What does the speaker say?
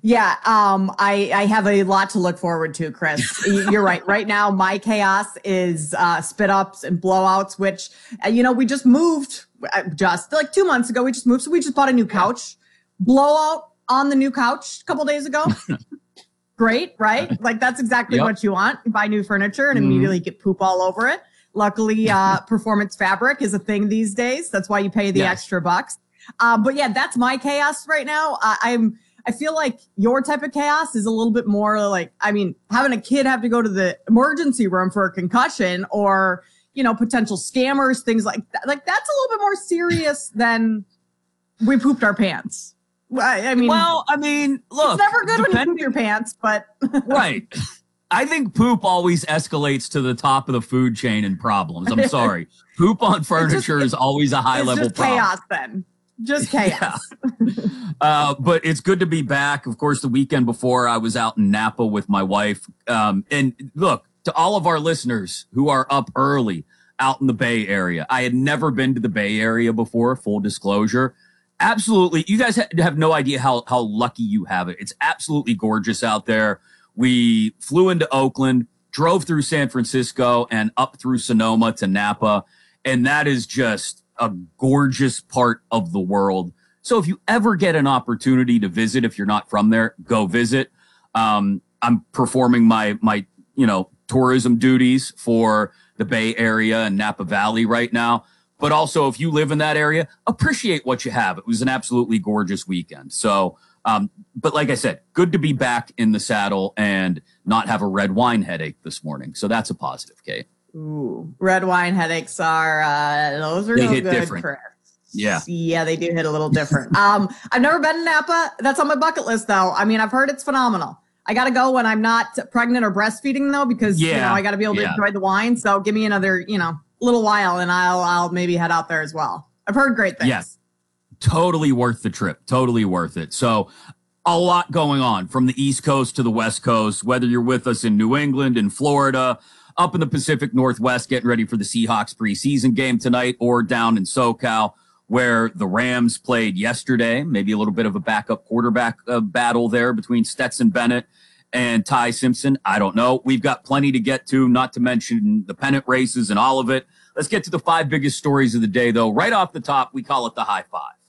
Yeah, I have a lot to look forward to, Chris. You're right. Right now, my chaos is spit ups and blowouts, which, we just moved just like 2 months ago. We just moved. So we just bought a new couch. Blowout on the new couch a couple days ago. Great, right? Like that's exactly what you want. You buy new furniture and immediately get poop all over it. Luckily, performance fabric is a thing these days. That's why you pay the extra bucks. But yeah, that's my chaos right now. I feel like your type of chaos is a little bit more like, having a kid have to go to the emergency room for a concussion or, potential scammers, things like that. Like that's a little bit more serious than we pooped our pants. Look, it's never good when you poop your pants, but right. I think poop always escalates to the top of the food chain in problems. I'm sorry. Poop on furniture is always a high level problem. Chaos then. Just chaos. Yeah. But it's good to be back. Of course, the weekend before I was out in Napa with my wife. And look, to all of our listeners who are up early out in the Bay Area, I had never been to the Bay Area before, full disclosure. Absolutely. You guys have no idea how lucky you have it. It's absolutely gorgeous out there. We flew into Oakland, drove through San Francisco and up through Sonoma to Napa. And that is just a gorgeous part of the world. So if you ever get an opportunity to visit, if you're not from there, go visit. I'm performing my tourism duties for the Bay Area and Napa Valley right now. But also, if you live in that area, appreciate what you have. It was an absolutely gorgeous weekend. So, but like I said, good to be back in the saddle and not have a red wine headache this morning. So that's a positive, Kate. Ooh, red wine headaches those are they no hit good, different. Chris. Yeah, they do hit a little different. I've never been to Napa. That's on my bucket list, though. I've heard it's phenomenal. I got to go when I'm not pregnant or breastfeeding, though, because I got to be able to enjoy the wine. So give me another, little while, and I'll maybe head out there as well. I've heard great things. Yes, totally worth the trip. Totally worth it. So a lot going on from the East Coast to the West Coast, whether you're with us in New England, in Florida, up in the Pacific Northwest, getting ready for the Seahawks preseason game tonight, or down in SoCal, where the Rams played yesterday. Maybe a little bit of a backup quarterback battle there between Stetson Bennett and Ty Simpson. I don't know. We've got plenty to get to, not to mention the pennant races and all of it. Let's get to the 5 biggest stories of the day, though. Right off the top, we call it the high five.